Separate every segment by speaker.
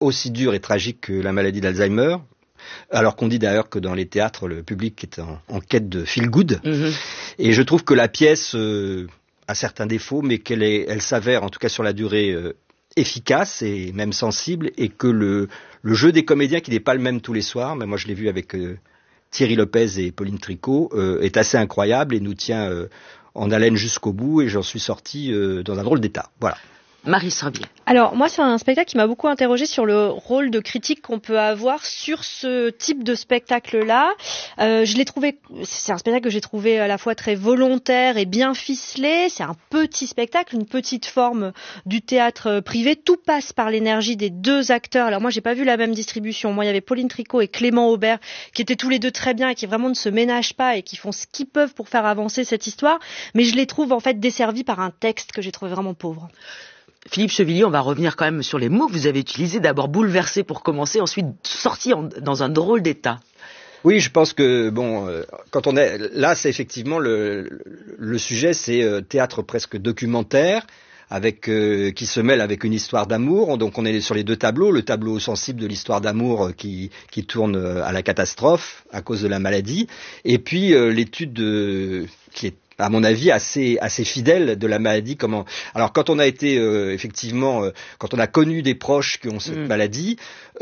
Speaker 1: aussi dur et tragique que la maladie d'Alzheimer. Alors qu'on dit d'ailleurs que dans les théâtres, le public est en quête de feel good. Et je trouve que la pièce a certains défauts, mais elle s'avère, en tout cas sur la durée, efficace et même sensible, et que le jeu des comédiens, qui n'est pas le même tous les soirs, mais moi je l'ai vu avec Thierry Lopez et Pauline Tricot, est assez incroyable et nous tient en haleine jusqu'au bout, et j'en suis sorti dans un drôle d'état. Voilà.
Speaker 2: Marie Sorbier.
Speaker 3: Alors moi, c'est un spectacle qui m'a beaucoup interrogée sur le rôle de critique qu'on peut avoir sur ce type de spectacle-là. Je l'ai trouvé, c'est un spectacle que j'ai trouvé à la fois très volontaire et bien ficelé. C'est un petit spectacle, une petite forme du théâtre privé. Tout passe par l'énergie des deux acteurs. Alors moi, j'ai pas vu la même distribution. Moi, il y avait Pauline Tricot et Clément Aubert qui étaient tous les deux très bien et qui vraiment ne se ménagent pas et qui font ce qu'ils peuvent pour faire avancer cette histoire. Mais je les trouve en fait desservis par un texte que j'ai trouvé vraiment pauvre.
Speaker 2: Philippe Chevillier, on va revenir quand même sur les mots que vous avez utilisés. D'abord bouleversé pour commencer, ensuite sorti dans un drôle d'état.
Speaker 1: Oui, je pense que quand on est là, c'est effectivement le sujet, c'est théâtre presque documentaire, avec qui se mêle avec une histoire d'amour. Donc on est sur les deux tableaux, le tableau sensible de l'histoire d'amour qui tourne à la catastrophe à cause de la maladie, et puis l'étude qui est, à mon avis, assez fidèle de la maladie. Alors quand on a été effectivement, quand on a connu des proches qui ont cette maladie,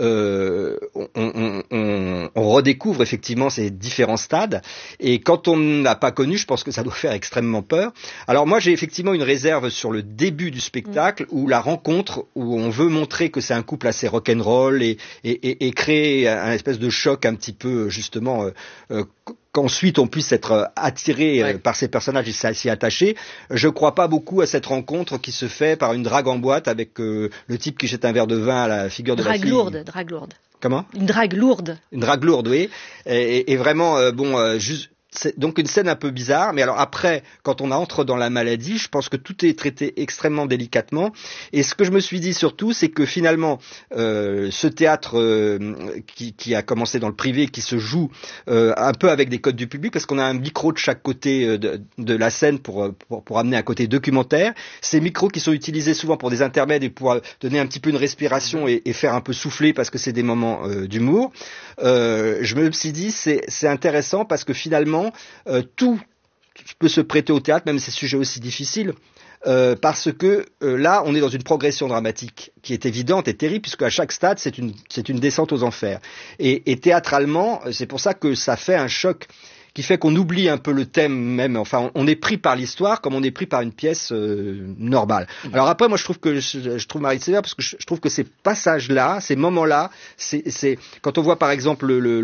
Speaker 1: on redécouvre effectivement ces différents stades. Et quand on n'a pas connu, je pense que ça doit faire extrêmement peur. Alors moi, j'ai effectivement une réserve sur le début du spectacle, où la rencontre, où on veut montrer que c'est un couple assez rock'n'roll et créer un espèce de choc un petit peu justement. Qu'ensuite on puisse être attiré par ces personnages et s'y attacher. Je crois pas beaucoup à cette rencontre qui se fait par une drague en boîte avec le type qui jette un verre de vin à la figure de la fille.
Speaker 3: Drague lourde.
Speaker 1: Comment ?
Speaker 3: Une drague lourde.
Speaker 1: Une drague lourde, oui. Et vraiment, juste... C'est donc une scène un peu bizarre, mais alors après, quand on entre dans la maladie, je pense que tout est traité extrêmement délicatement. Et ce que je me suis dit surtout, c'est que finalement, ce théâtre qui a commencé dans le privé, qui se joue un peu avec des codes du public, parce qu'on a un micro de chaque côté de la scène pour amener un côté documentaire. Ces micros qui sont utilisés souvent pour des intermèdes et pour donner un petit peu une respiration et faire un peu souffler, parce que c'est des moments d'humour. Je me suis dit, c'est intéressant parce que finalement, tout peut se prêter au théâtre, même ces sujets aussi difficiles, parce que là, on est dans une progression dramatique qui est évidente et terrible, puisque à chaque stade, c'est une descente aux enfers. Et théâtralement, c'est pour ça que ça fait un choc qui fait qu'on oublie un peu le thème même. Enfin, on est pris par l'histoire comme on est pris par une pièce normale. Alors après, moi, je trouve Marie sévère, parce que je trouve que ces passages-là, ces moments-là, c'est quand on voit par exemple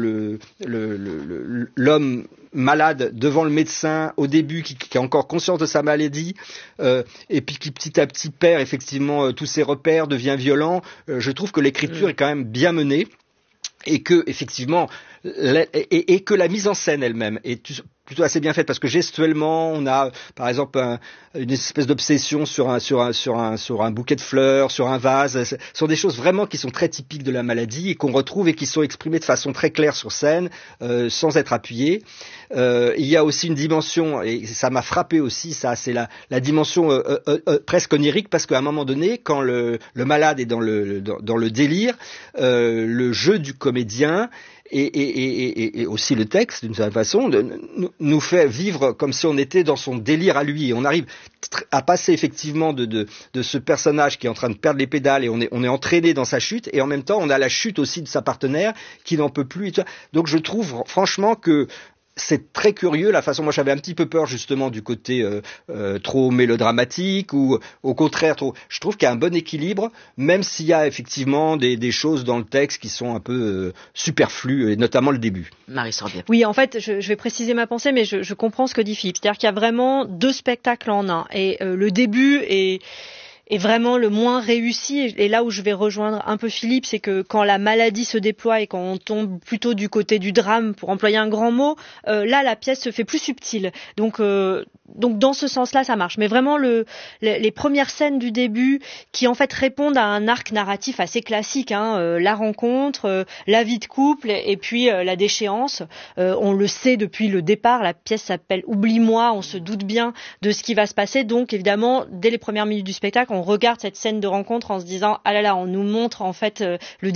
Speaker 1: l'homme malade devant le médecin au début, qui a encore conscience de sa maladie, et puis qui petit à petit perd effectivement tous ses repères, devient violent. Je trouve que l'écriture est quand même bien menée, et que effectivement et que la mise en scène elle-même est plutôt assez bien faite, parce que gestuellement on a par exemple une espèce d'obsession sur un bouquet de fleurs, sur un vase. Ce sont des choses vraiment qui sont très typiques de la maladie et qu'on retrouve et qui sont exprimées de façon très claire sur scène, sans être appuyées. Il y a aussi une dimension, et ça m'a frappé aussi, ça c'est la dimension presque onirique, parce qu'à un moment donné, quand le malade est dans le délire, le jeu du comédien et aussi le texte, d'une certaine façon, nous fait vivre comme si on était dans son délire à lui. Et on arrive à passer effectivement de ce personnage qui est en train de perdre les pédales, et on est entraîné dans sa chute, et en même temps on a la chute aussi de sa partenaire qui n'en peut plus. Donc je trouve franchement que c'est très curieux la façon. Moi, j'avais un petit peu peur justement du côté trop mélodramatique, ou au contraire trop. Je trouve qu'il y a un bon équilibre, même s'il y a effectivement des choses dans le texte qui sont un peu superflues, et notamment le début.
Speaker 2: Marie Sorbier.
Speaker 3: Oui, en fait, je vais préciser ma pensée, mais je comprends ce que dit Philippe. C'est-à-dire qu'il y a vraiment deux spectacles en un, et le début est vraiment le moins réussi. Et là où je vais rejoindre un peu Philippe, c'est que quand la maladie se déploie et quand on tombe plutôt du côté du drame, pour employer un grand mot, là la pièce se fait plus subtile. Donc dans ce sens-là, ça marche. Mais vraiment les premières scènes du début, qui en fait répondent à un arc narratif assez classique, la rencontre, la vie de couple, et puis la déchéance. On le sait depuis le départ. La pièce s'appelle Oublie-moi. On se doute bien de ce qui va se passer. Donc évidemment, dès les premières minutes du spectacle, on regarde cette scène de rencontre en se disant ah là là, on nous montre en fait le